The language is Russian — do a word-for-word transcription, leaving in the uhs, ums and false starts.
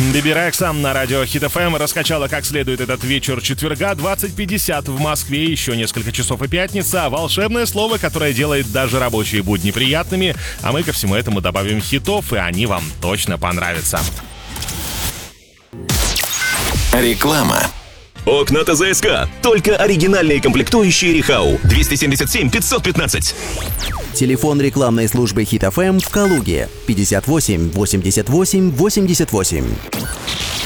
Биби Рекса на радио Хит эф эм раскачала как следует этот вечер четверга, двадцать пятьдесят в Москве, еще несколько часов и пятница. Волшебное слово, которое делает даже рабочие будни приятными. А мы ко всему этому добавим хитов, и они вам точно понравятся. Реклама. Окна ТЗСК. Только оригинальные комплектующие Рихау. двести семьдесят семь пятьсот пятнадцать. Телефон рекламной службы Хит эф эм в Калуге. пятьдесят восемь восемьдесят восемь восемьдесят восемь.